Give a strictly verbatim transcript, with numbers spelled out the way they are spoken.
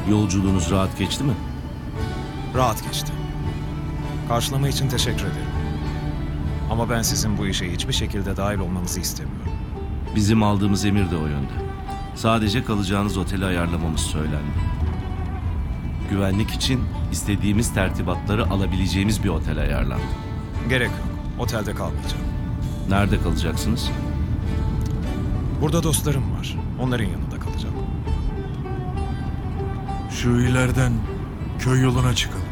Yolculuğunuz rahat geçti mi? Rahat geçti. Karşılama için teşekkür ederim. Ama ben sizin bu işe hiçbir şekilde dahil olmanızı istemiyorum. Bizim aldığımız emir de o yönde. Sadece kalacağınız oteli ayarlamamız söylendi. Güvenlik için istediğimiz tertibatları alabileceğimiz bir otel ayarlandı. Gerek yok. Otelde kalmayacağım. Nerede kalacaksınız? Burada dostlarım var. Onların yanında kalacağım. Şu ileriden köy yoluna çıkalım.